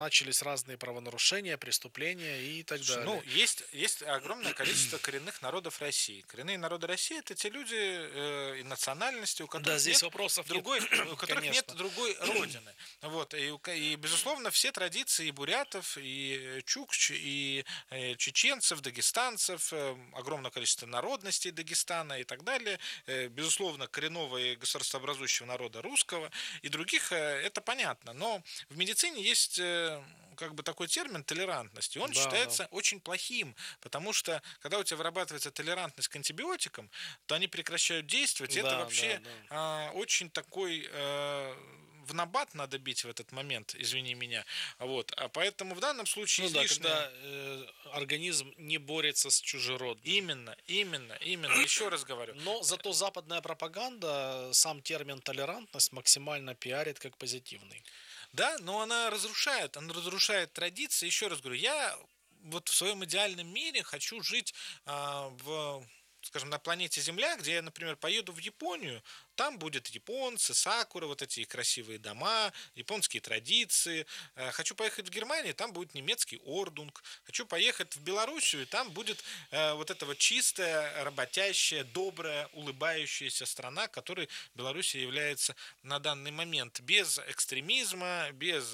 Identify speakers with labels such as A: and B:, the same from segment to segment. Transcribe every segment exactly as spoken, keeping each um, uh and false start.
A: начались разные правонарушения, преступления и так
B: Слушай, ну,
A: далее.
B: есть, есть огромное количество коренных народов России. Коренные народы России — это те люди э, и национальности, у
A: Да,
B: которых
A: здесь
B: нет
A: вопросов нет,
B: другой, у которых нет
A: конечно.
B: другой родины. Вот, и, у ка- и, безусловно, все традиции и бурятов, и чукч, и э, чеченцев, дагестанцев, э, огромное количество народностей Дагестана и так далее, э, безусловно, коренного и государствообразующего народа русского и других, э, это понятно. Но в медицине есть э, как бы такой термин толерантность, и он
A: Да, да.
B: считается очень плохим, потому что когда у тебя вырабатывается толерантность к антибиотикам, то они прекращают действовать, и это
A: Да, да,
B: вообще
A: да.
B: а, очень такой э, в набат надо бить в этот момент, извини меня, вот, а поэтому в данном случае
A: Ну да,
B: излишнее.
A: когда э, организм не борется с чужеродным.
B: Именно, именно, именно, еще раз говорю.
A: Но зато западная пропаганда сам термин толерантность максимально пиарит как позитивный.
B: Да, но она разрушает, она разрушает традиции. Еще раз говорю, я вот в своем идеальном мире хочу жить а, в, скажем, на планете Земля, где я, например, поеду в Японию, там будет японцы, сакуры, вот эти красивые дома, японские традиции. Э, Хочу поехать в Германию, там будет немецкий ордунг. Хочу поехать в Белоруссию, там будет э, вот эта вот чистая, работящая, добрая, улыбающаяся страна, которой Белоруссия является на данный момент. Без экстремизма, без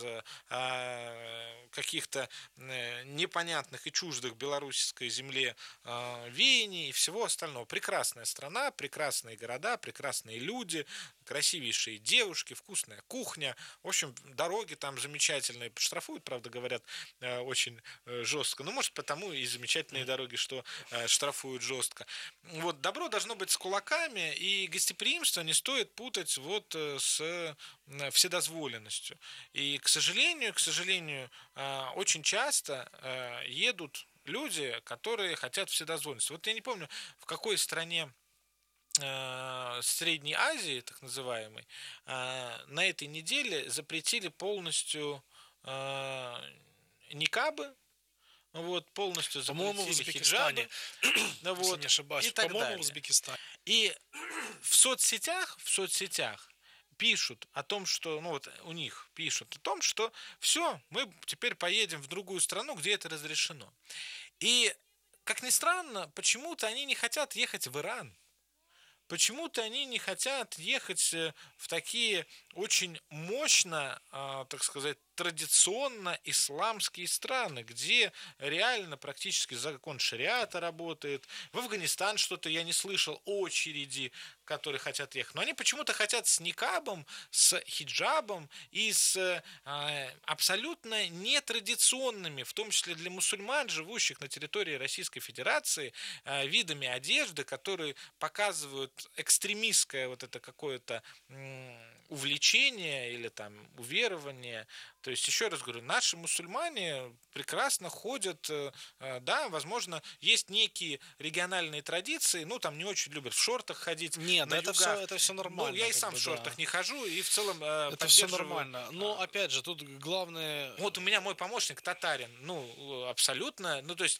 B: э, каких-то э, непонятных и чуждых белорусской земле э, веяний и всего остального. Прекрасная страна, прекрасные города, прекрасные люди, красивейшие девушки, вкусная кухня. В общем, дороги там замечательные. Штрафуют, правда, говорят, э, очень э, жестко. Ну, может, потому и замечательные дороги, что э, штрафуют жестко. Вот, добро должно быть с кулаками, и гостеприимство не стоит путать вот э, с э, вседозволенностью. И, к сожалению, к сожалению, э, очень часто э, едут люди, которые хотят вседозволенности. Вот я не помню, в какой стране э, Средней Азии, так называемой, э, на этой неделе запретили полностью э, никабы, вот, полностью
A: По-моему, в
B: запретили хиджабы,
A: Узбекистане, если не
B: вот, и
A: ошибаюсь.
B: так
A: По-моему, в
B: далее.
A: Узбекистане.
B: И в соцсетях, в соцсетях пишут о том, что, ну вот у них пишут о том, что все, мы теперь поедем в другую страну, где это разрешено. И, как ни странно, почему-то они не хотят ехать в Иран. Почему-то они не хотят ехать э, в такие очень мощно, а, так сказать, традиционно исламские страны, где реально практически закон шариата работает. В Афганистан что-то я не слышал, очереди, которые хотят ехать. Но они почему-то хотят с никабом, с хиджабом и с а, абсолютно нетрадиционными, в том числе для мусульман, живущих на территории Российской Федерации, а, видами одежды, которые показывают экстремистское вот это какое-то м, увлечение или там уверование. То есть, еще раз говорю, наши мусульмане прекрасно ходят, э, э, да, возможно, есть некие региональные традиции, ну, там не очень любят в шортах ходить
A: Нет,
B: на
A: да это все,
B: югах.
A: это все
B: Ну, я
A: нормально,
B: и
A: как
B: сам в
A: бы, да.
B: шортах не хожу, и в целом э,
A: Это все
B: поддерживаю.
A: нормально. Но опять же, тут главное.
B: Вот у меня мой помощник татарин, ну, абсолютно, ну, то есть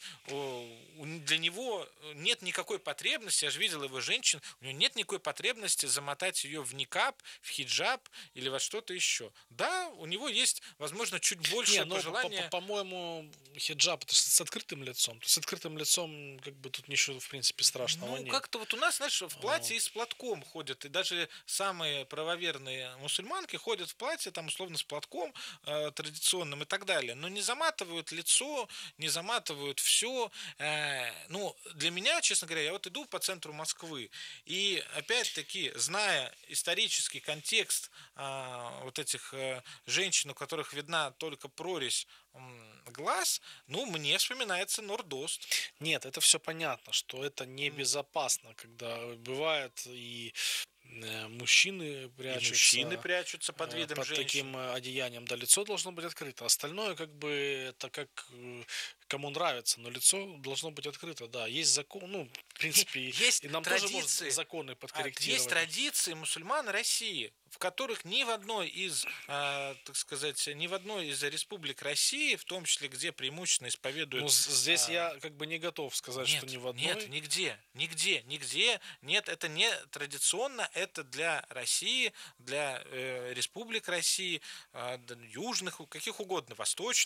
B: для него нет никакой потребности, я же видел его женщин, у него нет никакой потребности замотать ее в никап, в хиджаб или во что-то еще. Да, у него есть, возможно, чуть
A: Не,
B: большее
A: ну, по- по-
B: пожелание.
A: по-моему, хиджаб это с с открытым лицом. То есть с открытым лицом, как бы тут ничего, в принципе, страшного
B: Ну,
A: нет.
B: как-то вот у нас, знаешь, в платье и
A: Вот.
B: с платком ходят, и даже самые правоверные мусульманки ходят в платье, там, условно, с платком э, традиционным и так далее, но не заматывают лицо, не заматывают все. Э, ну, для меня, честно говоря, я вот иду по центру Москвы, и, опять-таки, зная исторический контекст э, вот этих э, женщин, у которых видна только прорезь м, глаз, ну, мне вспоминается Нордост.
A: Нет, это все понятно, что это небезопасно, когда бывает и э, мужчины
B: И мужчины
A: прячутся
B: прячутся под
A: э,
B: видом
A: под
B: женщин.
A: таким э, одеянием. Да, лицо должно быть открыто. Остальное, как бы, это как э, кому нравится, но лицо должно быть открыто. Да, есть закон, ну, в принципе, и,
B: Есть
A: и нам тоже может
B: традиции,
A: законы
B: а, есть
A: подкорректировать.
B: традиции мусульман России, в которых ни в одной из, а, так сказать, ни в одной из республик России, в том числе, где преимущественно
A: Ну,
B: исповедуют.
A: з- здесь
B: а,
A: я как бы не готов сказать, что ни
B: Нет,
A: в
B: нет,
A: одной.
B: нигде, нигде, нигде, нет, это не традиционно, это для России, для э, республик России, э, южных, каких угодно, восточных.